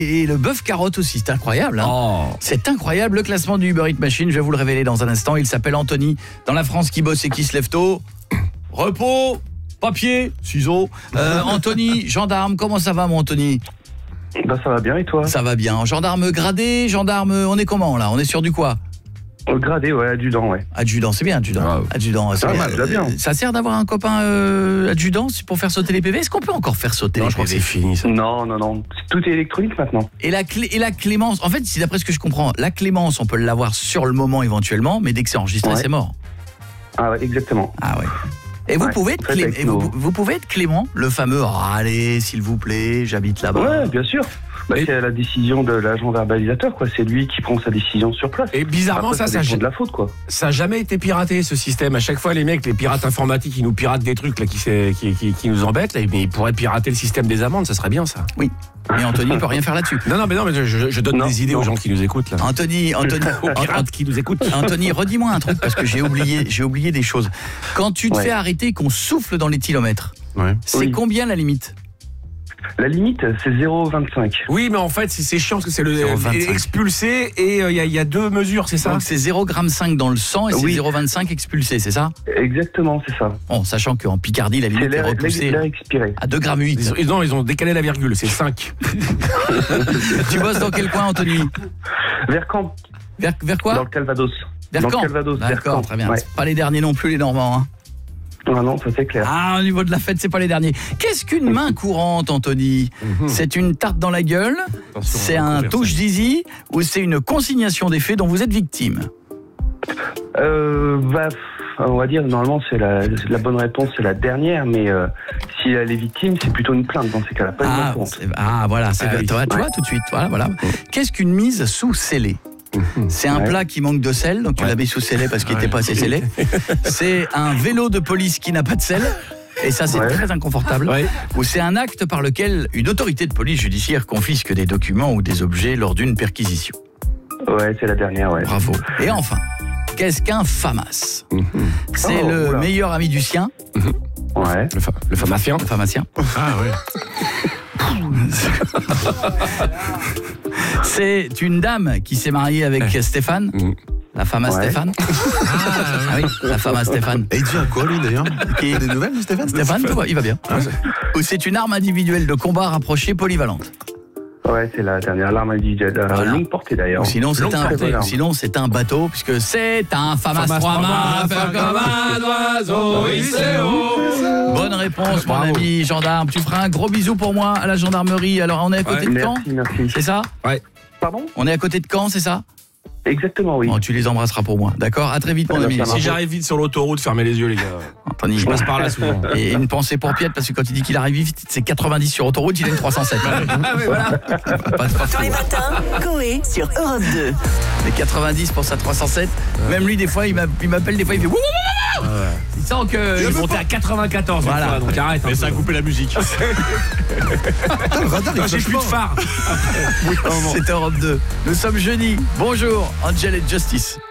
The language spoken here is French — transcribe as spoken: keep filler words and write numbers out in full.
Et le bœuf carotte aussi, c'est incroyable. Hein Oh. C'est incroyable, le classement du Uber Eats Machine, je vais vous le révéler dans un instant. Il s'appelle Anthony, dans la France qui bosse et qui se lève tôt. Repos, papier, ciseaux. Euh, Anthony, gendarme, comment ça va mon Anthony ? Bah ça va bien et toi? Ça va bien. Gendarme gradé, gendarme, on est comment là? On est sur du quoi? Gradé, ouais, adjudant, ouais. Adjudant, c'est bien, adjudant. Ah, Adjudant, c'est ah, bien. bah, déjà bien. Ça sert d'avoir un copain euh, adjudant pour faire sauter les P V? Est-ce qu'on peut encore faire sauter Non, les je crois P que V? c'est fini ça. Non, non, non, tout est électronique maintenant. Et la, clé, et la clémence, en fait, si d'après ce que je comprends, la clémence, on peut l'avoir sur le moment éventuellement, mais dès que c'est enregistré, Ouais. c'est mort. Ah ouais, exactement. Ah ouais. Et vous, Ouais, pouvez être en fait, clé... avec et vous, nos- vous pouvez être Clément, le fameux oh, « Allez, s'il vous plaît, j'habite là-bas Ouais, bien sûr. Bah, Et- c'est la décision de l'agent verbalisateur, quoi. C'est lui qui prend sa décision sur place. Et bizarrement, Après, ça, ça, dépend de la faute, quoi. ça a jamais été piraté ce système. À chaque fois, les mecs, les pirates informatiques, ils nous piratent des trucs là qui, s'est- qui, qui, qui nous embêtent. Là, mais ils pourraient pirater le système des amendes, ça serait bien ça. Oui. Mais Anthony ne peut rien faire là-dessus. Non, non, mais non, mais je, je- je donne Non, des idées non. aux gens qui nous écoutent là. Anthony, Anthony, Aux pirates qui nous écoutent. Anthony, redis-moi un truc parce que j'ai oublié, j'ai oublié des choses. Quand tu te Ouais. fais arrêter et qu'on souffle dans les kilomètres, Ouais. c'est Oui. combien la limite? La limite, c'est zéro virgule vingt-cinq. Oui, mais en fait, c'est c'est chiant parce que c'est le zéro virgule vingt-cinq. expulsé et il euh, y, a- y a deux mesures, c'est ça? Donc c'est zéro virgule cinq dans le sang et c'est Oui. zéro virgule vingt-cinq expulsé, c'est ça? Exactement, c'est ça. Bon, sachant qu'en Picardie, la C'est limite est l'air repoussée l'air expiré. à deux virgule huit Ils ont, ils- non, ils ont décalé la virgule, c'est cinq. Tu bosses dans quel coin, Anthony? Vers Caen, Vers, vers quoi? dans le Calvados. Vers dans le Caen. Calvados, vers D'accord, Caen. très bien. Ouais. C'est pas les derniers non plus, les Normands. Hein. Ah non, ça c'est clair. Ah, au niveau de la fête, c'est pas les derniers. Qu'est-ce qu'une main courante, Anthony? C'est une tarte dans la gueule? C'est un touche zizi? Ou c'est une consignation des faits dont vous êtes victime? Euh, bah, on va dire, normalement, c'est la, la bonne réponse, c'est la dernière, mais euh, si elle est victime, c'est plutôt une plainte dans ces cas-là, pas une Ah, main courante. c'est- ah, voilà, c'est Ah oui. toi, tu vois, tout de suite. Voilà, voilà. Qu'est-ce qu'une mise sous scellé? C'est un Ouais. plat qui manque de sel, donc tu l'as mis sous scellé parce qu'il n'était pas assez scellé. C'est un vélo de police qui n'a pas de sel. Et ça, c'est Ouais. très inconfortable. Ouais. Ou c'est un acte par lequel une autorité de police judiciaire confisque des documents ou des objets lors d'une perquisition. Ouais, c'est la dernière, ouais. Bravo. Et enfin, qu'est-ce qu'un FAMAS? C'est Oh, le oula. meilleur ami du sien, Ouais. Le, fa le pharmacien. le pharmacien. Ah ouais. C'est une dame qui s'est mariée avec Stéphane. Mhm. La femme à Ouais. Stéphane. Ah oui, la femme à Stéphane. Et il devient quoi lui d'ailleurs? Qui- Des nouvelles de Stéphane? Stéphane, tout va, il va bien. Ou c'est une arme individuelle de combat rapprochée polyvalente. Ouais, c'est la dernière, l'arme individuelle. Euh, Voilà. Longue portée d'ailleurs. Ou sinon c'est Longue un, portée, ou sinon c'est un bateau puisque c'est un FAMAS Famas trois mâts. faire comme un oiseau, il sait où. Bonne réponse mon Bravo. ami gendarme. Tu feras un gros bisou pour moi à la gendarmerie. Alors on est à côté Ouais. de Caen, Merci, merci. c'est ça? Pardon? On est à côté de Caen, c'est ça? Exactement, oui. Bon, tu les embrasseras pour moi. D'accord? À très vite mon Ouais, ami. ça Si j'arrive vite sur l'autoroute, fermez les yeux les gars. Anthony, Je passe par là souvent. et une pensée pour Piet parce que quand il dit qu'il arrive vite, c'est quatre-vingt-dix sur autoroute, il a une trois cent sept. Voilà. Pas de Tous les matins, Coé sur Europe deux. Les quatre-vingt-dix pour sa trois cent sept. Même lui, des fois, il m'a- il m'appelle, des fois, il fait wouh, wouh, wouh, wouh. Il sent que. Je suis monté à quatre-vingt-quatorze. Voilà. Voilà. Donc arrête. Mais ça a coupé la musique. J'ai plus de phare. C'est Europe deux. Nous sommes jeudi. Bonjour, Angel et Justice.